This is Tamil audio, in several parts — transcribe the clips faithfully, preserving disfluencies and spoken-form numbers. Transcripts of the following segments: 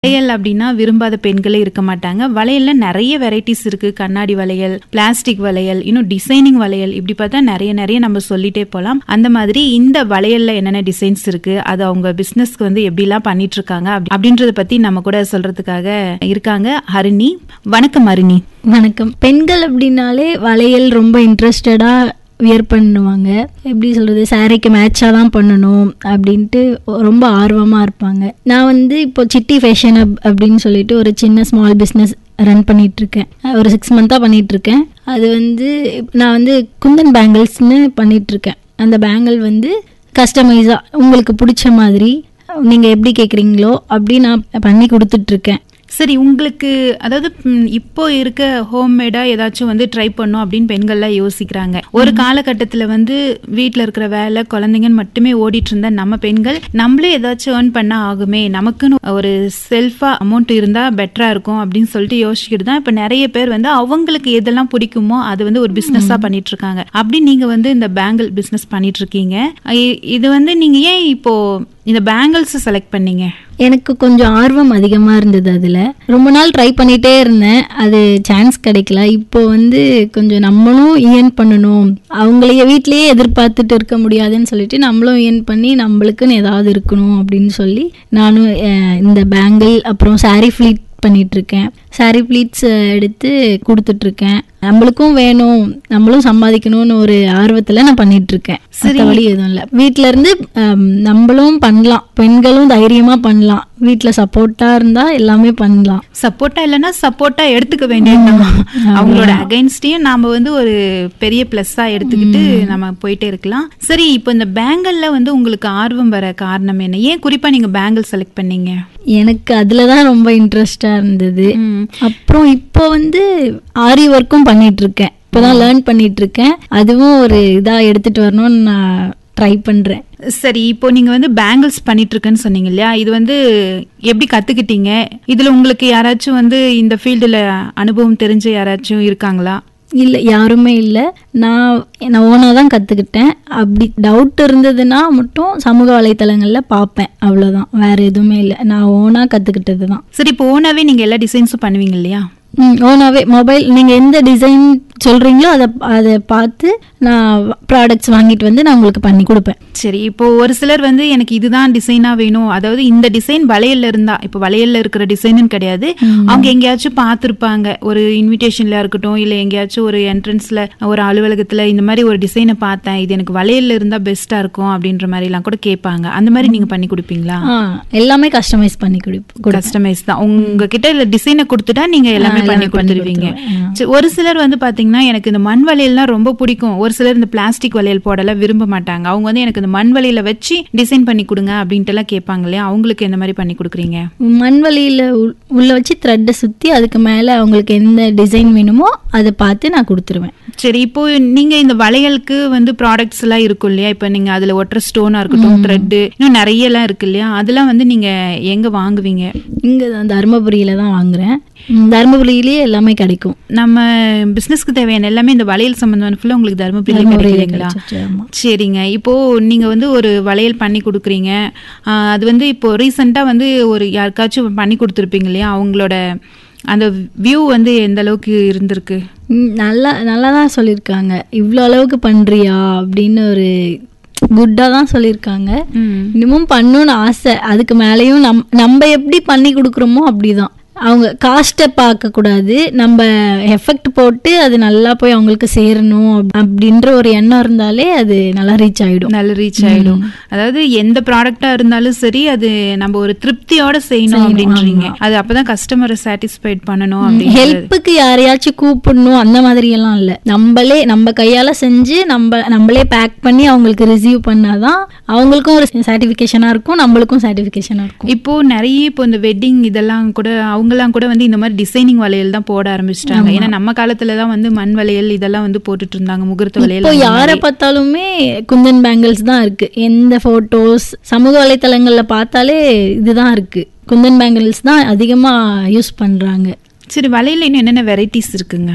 வளையல் அப்படின்னா விரும்பாத பெண்களே இருக்க மாட்டாங்க. வளையல்ல நிறைய வெரைட்டிஸ் இருக்கு. கண்ணாடி வளையல், பிளாஸ்டிக் வளையல், இன்னும் டிசைனிங் வளையல், இப்படி பார்த்தா நிறைய நிறைய நம்ம சொல்லிட்டே போகலாம். அந்த மாதிரி இந்த வளையல்ல என்னென்ன டிசைன்ஸ் இருக்கு, அது அவங்க பிசினஸ்க்கு வந்து எப்படிலாம் பண்ணிட்டு இருக்காங்க அப்படி- அப்படின்றத பத்தி நம்ம கூட சொல்றதுக்காக இருக்காங்க ஹரிணி. வணக்கம் ஹரிணி. வணக்கம். பெண்கள் அப்படின்னாலே வளையல் ரொம்ப இன்ட்ரெஸ்டடா வியர் பண்ணுவாங்க. எப்படி சொல்கிறது, சாரிக்கு மேட்சாக தான் பண்ணணும் அப்படின்ட்டு ரொம்ப ஆர்வமாக இருப்பாங்க. நான் வந்து இப்போ சிட்டி ஃபேஷன் அப் அப்படின்னு சொல்லிட்டு ஒரு சின்ன ஸ்மால் பிஸ்னஸ் ரன் பண்ணிகிட்ருக்கேன். ஒரு சிக்ஸ் மந்த்தாக பண்ணிகிட்ருக்கேன். அது வந்து நான் வந்து குந்தன் பேங்கிள்ஸ்னு பண்ணிகிட்ருக்கேன். அந்த பேங்கிள் வந்து கஸ்டமைஸாக உங்களுக்கு பிடிச்ச மாதிரி நீங்கள் எப்படி கேட்குறீங்களோ அப்படி நான் பண்ணி கொடுத்துட்ருக்கேன். சரி, உங்களுக்கு அதாவது ம், இப்போ இருக்க ஹோம்மேடா ஏதாச்சும் வந்து ட்ரை பண்ணும் அப்படின்னு பெண்கள்லாம் யோசிக்கிறாங்க. ஒரு காலகட்டத்தில் வந்து வீட்டில் இருக்கிற வேலை குழந்தைங்கன்னு மட்டுமே ஓடிட்டு இருந்தா நம்ம பெண்கள் நம்மளே ஏதாச்சும் ஏர்ன் பண்ண ஆகுமே, நமக்குன்னு ஒரு செல்ஃபா அமௌண்ட் இருந்தா பெட்டரா இருக்கும் அப்படின்னு சொல்லிட்டு யோசிச்சுட்டு தான் இப்போ நிறைய பேர் வந்து அவங்களுக்கு எதெல்லாம் பிடிக்குமோ அது வந்து ஒரு பிஸ்னஸா பண்ணிட்டு இருக்காங்க. அப்படி நீங்க வந்து இந்த பேங்கிள் பிஸ்னஸ் பண்ணிட்டு இருக்கீங்க. இ- இது வந்து நீங்க ஏன் இப்போ இந்த பேங்கிள்ஸ் செலக்ட் பண்ணீங்க? எனக்கு கொஞ்சம் ஆர்வம் அதிகமாக இருந்தது. அதில் ரொம்ப நாள் ட்ரை பண்ணிகிட்டே இருந்தேன். அது சான்ஸ் கிடைக்கல. இப்போ வந்து கொஞ்சம் நம்மளும் ஏர்ன் பண்ணணும், அவங்களையே வீட்டிலேயே எதிர்பார்த்துட்டு இருக்க முடியாதுன்னு சொல்லிட்டு நம்மளும் ஏர்ன் பண்ணி நம்மளுக்குன்னு ஏதாவது இருக்கணும் அப்படின்னு சொல்லி நானும் அஹ், இந்த பேங்கிள் அப்புறம் சாரீ ஃப்ளீட் பண்ணிகிட்ருக்கேன். சாரீ ஃப்ளீட்ஸ் எடுத்து கொடுத்துட்ருக்கேன். நம்மளுக்கும் வேணும், நம்மளும் சம்பாதிக்கணும்னு ஒரு ஆர்வத்தில் நான் பண்ணிகிட்ருக்கேன். மற்றபடி எதுவும் இல்லை. வீட்டில இருந்து ஆம், நம்மளும் பண்ணலாம், பெண்களும் தைரியமாக பண்ணலாம். வீட்டில் சப்போர்ட்டாக இருந்தால் எல்லாமே பண்ணலாம். சப்போர்ட்டா இல்லைன்னா சப்போர்ட்டா எடுத்துக்க வேண்டியது. அவங்களோட அகைன்ஸ்டையும் நாம வந்து ஒரு பெரிய பிளஸ்ஸா எடுத்துக்கிட்டு நம்ம போயிட்டே இருக்கலாம். சரி, இப்போ இந்த பேங்கிள்ல வந்து உங்களுக்கு ஆர்வம் வர காரணம் என்ன? ஏன் குறிப்பா நீங்க பேங்கிள் செலக்ட் பண்ணீங்க? எனக்கு அதில் தான் ரொம்ப இன்ட்ரெஸ்டாக இருந்தது. அப்புறம் இப்போ வந்து ஆரி ஒர்க்கும் பண்ணிகிட்ருக்கேன். இப்போ தான் லேர்ன் பண்ணிகிட்ருக்கேன். அதுவும் ஒரு இதாக எடுத்துகிட்டு வரணும்னு நான் ட்ரை பண்ணுறேன். சரி, இப்போ நீங்க வந்து பேங்கிள்ஸ் பண்ணிட்டு இருக்கேன்னு சொன்னீங்க இல்லையா? இது வந்து எப்படி கத்துக்கிட்டீங்க? இதுல உங்களுக்கு யாராச்சும் வந்து இந்த ஃபீல்டுல அனுபவம் தெரிஞ்ச யாராச்சும் இருக்காங்களா? இல்லை, யாருமே இல்லை. நான் நான் ஓனாக தான் கற்றுக்கிட்டேன். அப்படி டவுட் இருந்ததுன்னா மட்டும் சமூக வலைத்தளங்களில் பார்ப்பேன், அவ்வளோதான். வேறு எதுவுமே இல்லை. நான் ஓனாக கற்றுக்கிட்டது தான். சரி, இப்போ ஓனாவே நீங்க எல்லா டிசைன்ஸும் பண்ணுவீங்க இல்லையா? ம் ஓனாகவே மொபைல் நீங்கள் எந்த டிசைன் சொல்கிறீங்களோ அதை அதை பார்த்து நான் ப்ராடக்ட்ஸ் வாங்கிட்டு வந்து நான் உங்களுக்கு பண்ணி கொடுப்பேன். சரி, இப்போ ஒரு சிலர் வந்து எனக்கு இதுதான் டிசைனா வேணும், அதாவது இந்த டிசைன் வளையல்ல இருந்தா, இப்போ வளையல்ல இருக்கிற டிசைனுன்னு கிடையாது, அவங்க எங்கேயாச்சும் பார்த்துருப்பாங்க, ஒரு இன்விடேஷன்ல இருக்கட்டும், இல்லை எங்கேயாச்சும் ஒரு என்ட்ரன்ஸ்ல ஒரு அலுவலகத்துல இந்த மாதிரி ஒரு டிசைனை பார்த்தேன், இது எனக்கு வளையல்ல இருந்தா பெஸ்டா இருக்கும் அப்படின்ற மாதிரி எல்லாம் கூட கேட்பாங்க. அந்த மாதிரி நீங்க பண்ணி கொடுப்பீங்களா? ஆ எல்லாமே கஸ்டமைஸ் பண்ணி கொடு கஸ்டமைஸ் தான். உங்ககிட்ட டிசைனை கொடுத்துட்டா நீங்க எல்லாமே பண்ணி கொடுத்துருவீங்க. சரி, ஒரு சிலர் வந்து பாத்தீங்கன்னா எனக்கு இந்த மண் வளையல்லாம் ரொம்ப பிடிக்கும், ஒரு சிலர் இந்த பிளாஸ்டிக் வளையல் போடலாம் விரும்ப மாட்டாங்க. அவங்க வந்து எனக்கு இந்த மண் வளையல வச்சு டிசைன் பண்ணி கொடுங்க அப்படின்ட்டு எல்லாம் கேட்பாங்க இல்லையா? அவங்களுக்கு எந்த மாதிரி பண்ணி கொடுக்குறீங்க? மண் வழியில் உள்ள வச்சு த்ரெட்டை சுற்றி அதுக்கு மேலே அவங்களுக்கு எந்த டிசைன் வேணுமோ அதை பார்த்து நான் கொடுத்துருவேன். சரி, இப்போ நீங்க இந்த வளையலுக்கு வந்து ப்ராடக்ட்ஸ் எல்லாம் இருக்கும் இல்லையா? இப்போ நீங்க அதுல ஒட்டுற ஸ்டோனா இருக்கட்டும், த்ரெட், இன்னும் நிறைய எல்லாம் இருக்கு இல்லையா? அதெல்லாம் வந்து நீங்க எங்க வாங்குவீங்க? இங்கே தான் தருமபுரியில் தான் வாங்குறேன். ம், தருமபுரியிலேயே எல்லாமே கிடைக்கும். நம்ம பிசினஸ்க்கு தேவையான எல்லாமே இந்த வளையல் சம்பந்தமான ஃபுல்லா உங்களுக்கு தருமபுரியில தருமபுரியில கிடைக்குதுங்களா? கிடைச்சிச்சு, ஆமா. சரிங்க. இப்போ நீங்க வந்து ஒரு வளையல் பண்ணி கொடுக்குறீங்க. ஆஹ் அது வந்து இப்போ ரீசெண்டா வந்து ஒரு யாருக்காச்சும் பண்ணி கொடுத்துருப்பீங்க இல்லையா? அவங்களோட அந்த வியூ வந்து எந்த அளவுக்கு இருந்திருக்கு? ம், நல்லா நல்லா தான் சொல்லியிருக்காங்க. இவ்வளோ அளவுக்கு பண்ணுறியா அப்படின்னு ஒரு குட்டாக தான் சொல்லியிருக்காங்க. இன்னமும் பண்ணணும்னு ஆசை. அதுக்கு மேலேயும் நம் நம்ம எப்படி பண்ணி கொடுக்குறோமோ அப்படி தான். அவங்க காஸ்ட்டை பார்க்கக்கூடாது, நம்ம எஃபெக்ட் போட்டு அது நல்லா போய் அவங்களுக்கு சேரணும் அப்~ அப்படின்ற ஒரு எண்ணம் இருந்தாலே அது நல்லா ரீச் ஆகிடும். நல்ல ரீச் ஆயிடும். அதாவது எந்த ப்ராடக்டா இருந்தாலும் சரி, அது நம்ம ஒரு திருப்தியோட செய்யணும் அப்படின்றீங்க. அது அப்பதான் கஸ்டமரை சாட்டிஸ்ஃபைட் பண்ணணும் அப்படின்னு. ஹெல்ப்புக்கு யாரையாச்சும் கூப்பிடணும் அந்த மாதிரி எல்லாம் இல்லை. நம்மளே நம்ம கையால் செஞ்சு நம்ம நம்மளே பேக் பண்ணி அவங்களுக்கு ரிசீவ் பண்ணாதான் அவங்களுக்கும் ஒரு சர்டிஃபிகேஷனாக இருக்கும், நம்மளுக்கும் சர்டிஃபிகேஷனாக இருக்கும். இப்போ நிறைய இப்போ இந்த வெட்டிங் இதெல்லாம் கூட அவங்கெல்லாம் கூட வந்து இந்த மாதிரி டிசைனிங் வளையல் தான் போட ஆரம்பிச்சிட்டாங்க. ஏன்னா நம்ம காலத்துல தான் வந்து மண் வளையல் இதெல்லாம் வந்து போட்டுட்டு இருந்தாங்க, முகூர்த்த வளையல். இப்போ யாரை பார்த்தாலுமே குந்தன் பேங்கிள்ஸ் தான் இருக்கு. எந்த போட்டோஸ் சமூக வலைத்தளங்கள்ல பார்த்தாலே இதுதான் இருக்கு. குந்தன் பேங்கிள்ஸ் தான் அதிகமா யூஸ் பண்றாங்க. சரி, வளையல் இன்னும் என்னென்ன வெரைட்டிஸ் இருக்குங்க?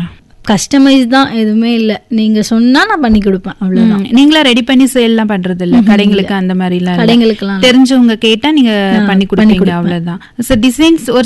கஸ்டமைஸ் தான், எதுவுமே இல்லை. நீங்க சொன்னா நான் பண்ணி கொடுப்பேன், அவ்வளவுதான். நீங்களா ரெடி பண்ணி சேல்லாம் பண்றது இல்ல கடைங்களுக்கு? அந்த மாதிரி எல்லாம் கடைங்களுக்குலாம் தெரிஞ்சவங்க கேட்டா நீங்க பண்ணி கொடுப்பீங்க, அவ்வளவுதான். டிசைன்ஸ் ஒரு